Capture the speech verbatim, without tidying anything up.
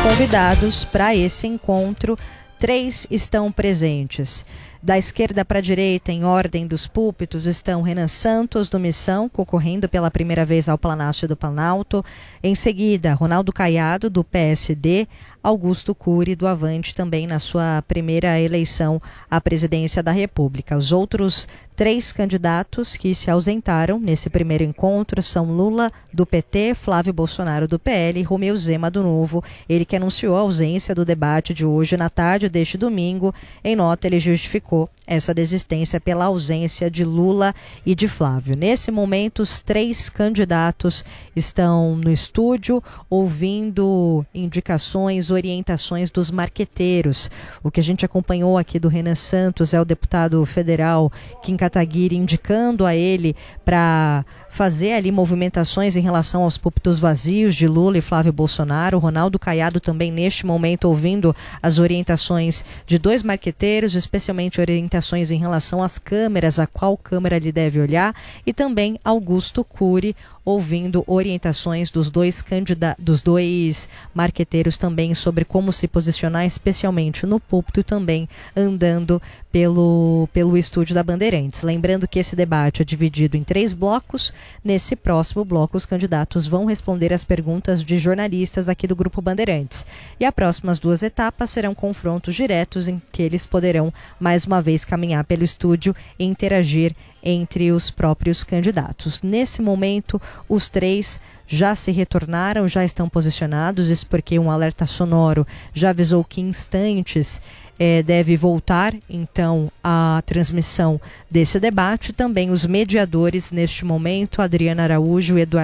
convidados para esse encontro. Três estão presentes. Da esquerda para a direita, em ordem dos púlpitos, estão Renan Santos, do Missão, concorrendo pela primeira vez ao Palácio do Planalto. Em seguida, Ronaldo Caiado, do P S D. Augusto Cury, do Avante, também na sua primeira eleição à presidência da República. Os outros três candidatos que se ausentaram nesse primeiro encontro são Lula, do P T, Flávio Bolsonaro, do P L e Romeu Zema, do Novo. Ele que anunciou a ausência do debate de hoje na tarde deste domingo. Em nota, ele justificou essa desistência pela ausência de Lula e de Flávio. Nesse momento, os três candidatos estão no estúdio ouvindo indicações, orientações dos marqueteiros. O que a gente acompanhou aqui do Renan Santos é o deputado federal Kim Kataguiri indicando a ele para fazer ali movimentações em relação aos púlpitos vazios de Lula e Flávio Bolsonaro. O Ronaldo Caiado também neste momento ouvindo as orientações de dois marqueteiros, especialmente orientações em relação às câmeras, a qual câmera ele deve olhar, e também Augusto Cury ouvindo orientações dos dois candidatos, dos dois marqueteiros também sobre como se posicionar, especialmente no púlpito, também andando pelo, pelo estúdio da Bandeirantes. Lembrando que esse debate é dividido em três blocos. Nesse próximo bloco, os candidatos vão responder as perguntas de jornalistas aqui do Grupo Bandeirantes. E as próximas duas etapas serão confrontos diretos em que eles poderão, mais uma vez, caminhar pelo estúdio e interagir entre os próprios candidatos. Nesse momento, os três já se retornaram, já estão posicionados, isso porque um alerta sonoro já avisou que em instantes eh, deve voltar, então, a transmissão desse debate. Também os mediadores, neste momento, Adriana Araújo e Eduardo